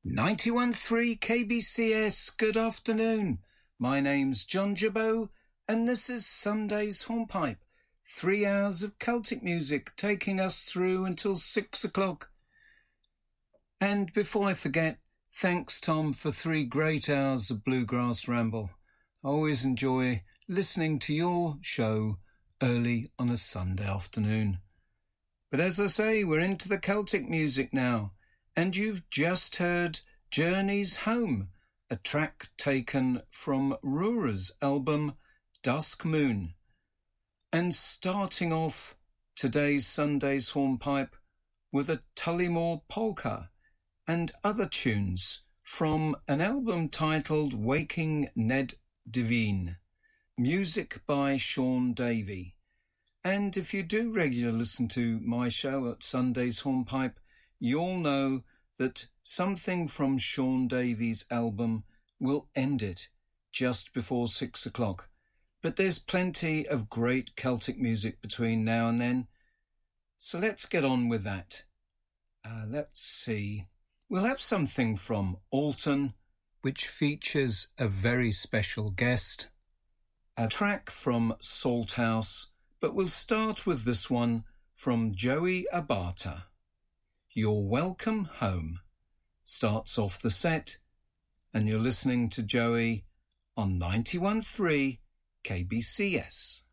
91.3 KBCS, good afternoon. My name's John Jabot, and this is Sunday's Hornpipe. 3 hours of Celtic music taking us through until 6 o'clock. And before I forget, thanks Tom for 3 great hours of Bluegrass Ramble. I always enjoy listening to your show early on a Sunday afternoon. But as I say, we're into the Celtic music now. And you've just heard Journey's Home, a track taken from Rura's album Dusk Moon. And starting off today's Sunday's Hornpipe with a Tullymore polka and other tunes from an album titled Waking Ned Devine, music by Sean Davey. And if you do regularly listen to my show at Sunday's Hornpipe, you'll know that something from Sean Davey's album will end it just before 6 o'clock. But there's plenty of great Celtic music between now and then. So let's get on with that. Let's see. We'll have something from Alton, which features a very special guest. A track from Salthouse, but we'll start with this one from Joey Abata. You're Welcome Home starts off the set, and you're listening to Joey on 91.3 KBCS.